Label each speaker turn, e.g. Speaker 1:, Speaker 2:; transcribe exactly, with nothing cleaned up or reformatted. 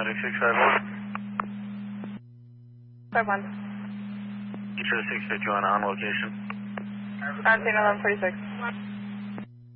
Speaker 1: seventy-six five one.
Speaker 2: five one.
Speaker 1: Each of the six fifty-one on location.
Speaker 2: On scene eleven forty-six.